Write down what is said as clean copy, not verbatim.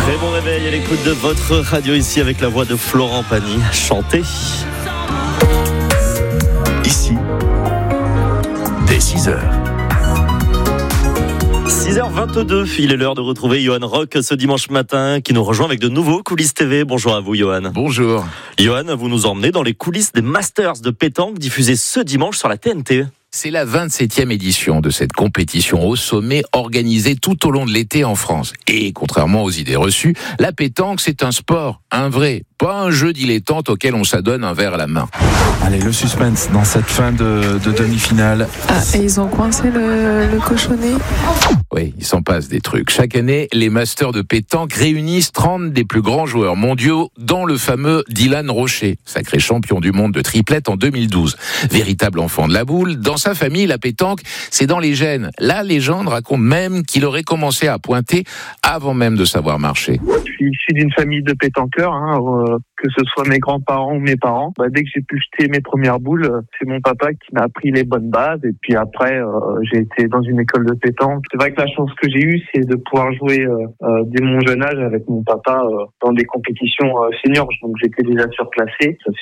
Très bon réveil à l'écoute de votre radio ici avec la voix de Florent Pagny. Chantez. Ici, dès 6h. 6h22, il est l'heure de retrouver Johan Rock ce dimanche matin qui nous rejoint avec de nouveaux coulisses TV. Bonjour à vous Johan. Bonjour. Johan, vous nous emmenez dans les coulisses des Masters de pétanque diffusés ce dimanche sur la TNT. C'est la 27e édition de cette compétition au sommet organisée tout au long de l'été en France. Et contrairement aux idées reçues, la pétanque c'est un sport, un vrai, pas un jeu dilettante auquel on s'adonne un verre à la main. Allez, le suspense dans cette fin de demi-finale. Ah, et ils ont coincé le cochonnet. Oui, il s'en passe des trucs. Chaque année, les Masters de pétanque réunissent 30 des plus grands joueurs mondiaux, dont le fameux Dylan Rocher, sacré champion du monde de triplette en 2012. Véritable enfant de la boule, dans sa famille, la pétanque, c'est dans les gènes. La légende raconte même qu'il aurait commencé à pointer avant même de savoir marcher. Je suis issu d'une famille de pétanqueurs, que ce soit mes grands-parents ou mes parents. Dès que j'ai pu jeter mes premières boules, c'est mon papa qui m'a appris les bonnes bases. Et puis après, j'ai été dans une école de pétanque. C'est vrai que la chance que j'ai eue, c'est de pouvoir jouer dès mon jeune âge avec mon papa dans des compétitions seniors. Donc j'étais déjà surclassé. Ça